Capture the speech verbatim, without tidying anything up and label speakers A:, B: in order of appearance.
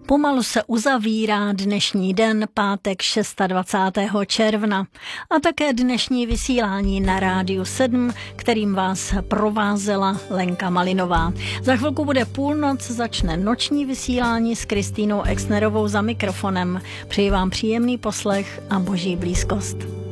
A: Pomalu se uzavírá dnešní den, pátek dvacátého šestého června a také dnešní vysílání na Rádiu sedm, kterým vás provázela Lenka Malinová. Za chvilku bude půlnoc, začne noční vysílání s Kristýnou Exnerovou za mikrofonem. Přeji vám příjemný poslech a boží blízkost.